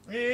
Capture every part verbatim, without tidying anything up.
นี่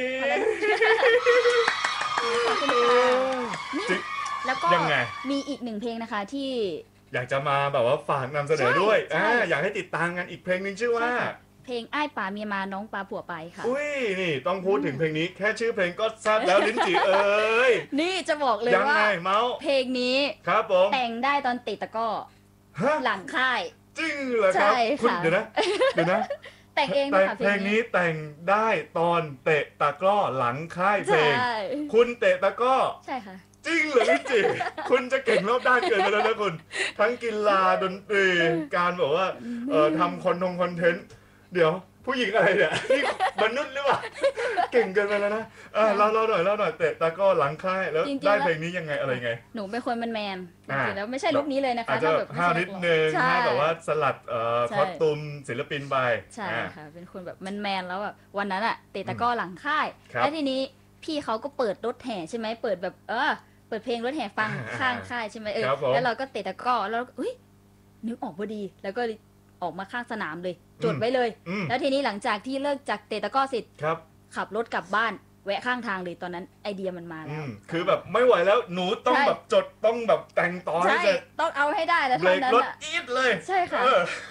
ขอบคุณค่ะนี่แล้วก็มีอีกหนึ่งเพลงนะคะที่อยากจะมาแบบว่าฝากนำเสนอด้วยอ่าอยากให้ติดตามกันอีกเพลงหนึ่งชื่อว่าเพลงอ้ายป่าเมียมาน้องปลาผัวไปค่ะอุ้ยนี่ต้องพูดถึงเพลงนี้แค่ชื่อเพลงก็แซ่บแล้วลิ้นจี่เอ้ยนี่จะบอกเลยว่าเพลงนี้ครับผมแต่งได้ตอนติดตะก้อหลังค่ายจริงเหรอครับคุณเดี๋ยวนะเดี๋ยวนะแต่งเองนะคะเพลงนี้แต่งได้ตอนเตะตะกร้อหลังค่ายเพลงคุณเตะตะกร้อใช่ค่ะจริงเหรอลิ้นจี่คุณจะเก่งรอบด้านเกินไปแล้วนะคุณทั้งกีฬาดนตรีการบอกว่าเอ่อทำคอนทงคอนเทนต์เดี๋ยวผู้หญิงอะไรเนี่ยนี่มนุษย์หรือเปล่าเก่งเกินไปแล้วนะเราเราหน่อยเราหน่อยเตะตะก้อหลังค่ายแล้วได้เพลงนี้ยังไงอะไรไงหนูเป็นคนแมนๆจริงๆแล้วไม่ใช่ลุคนี้เลยนะคะอาจจะแบบห้าวนิดนึงให้แบบว่าสลัดเอ่อคอสตูมศิลปินไปใช่ค่ะเป็นคนแบบแมนๆแล้วแบบวันนั้นอะเตะตะก้อหลังค่ายแล้วทีนี้พี่เขาก็เปิดรถแห่ใช่ไหมเปิดแบบเออเปิดเพลงรถแห่ฟังข้างค่ายใช่ไหมเออแล้วเราก็เตะตะก้อแล้วเฮ้ยนึกออกพอดีแล้วก็ออกมาข้างสนามเลยจดไว้เลยแล้วทีนี้หลังจากที่เลิกจากเตะตะก้อเสร็จขับรถกลับบ้านแวะข้างทางเลยตอนนั้นไอเดียมันมาแล้วคือแบบไม่ไหวแล้วหนูต้องแบบจดต้องแบบแต่งต่อให้เสร็จต้องเอาให้ได้แล้วเท่านั้นรถอีดเลยใช่ค่ะ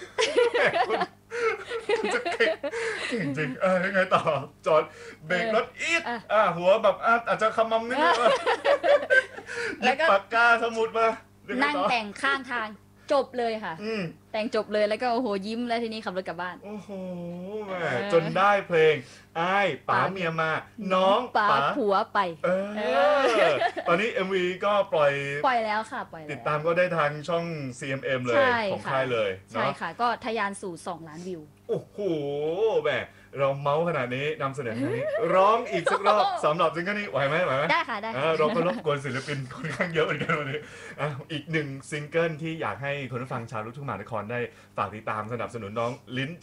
คุณจะเก่งเก่งจริงเออยังไงต่อจอดเบรกรถอีดอ่าหัวแบบอาจจะขมำนิดนึงแล้วก็ปากกาสมุดมานั่งแต่งข้างทางจบเลยค่ะแต่งจบเลยแล้วก็โอ้โหยิ้มแล้วทีนี้ขับรถกลับบ้านโอ้โหแม่จนได้เพลงอ้ายป๋าเมียมาน้องป๋าผัวไปเออตอนนี้ เอ็ม วี ก็ปล่อยปล่อยแล้วค่ะปล่อยติดตามก็ได้ทางช่อง ซี เอ็ม เอ็ม เลยของค่ายเลยใช่ค่ะก็ทะยานสู่สองล้านวิวโอ้โหแม่เราเมาส์ขนาดนี้นำเสนอขนาดนี้ร้องอีกสักรอบสำหรับซิงเกิลนี้ไหวไหมไหวไหมได้ค่ะได้เราก็รบกวนศิลปินค่อนข้างเยอะเหมือนกันวันนี้อีกหนึ่งซิงเกิลที่อยากให้คนฟังชาวลูกทุ่งมหานครได้ฝากติดตามสนับสนุนน้องลิ้น